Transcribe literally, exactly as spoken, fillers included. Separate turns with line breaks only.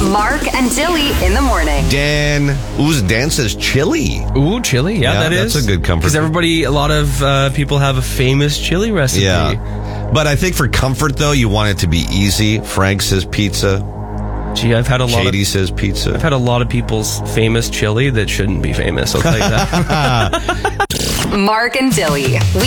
Mark and Dilly in the morning.
Dan, ooh, Dan says chili.
Ooh, chili. Yeah,
Yeah,
that is.
that's a good comfort.
Because everybody, a lot of uh, people have a famous chili recipe.
Yeah. But I think for comfort, though, you want it to be easy. Frank says pizza.
Gee, I've had a lot
Shady
of,
says pizza.
I've had a lot of people's famous chili that shouldn't be famous. I'll tell you that.
Mark and Dilly.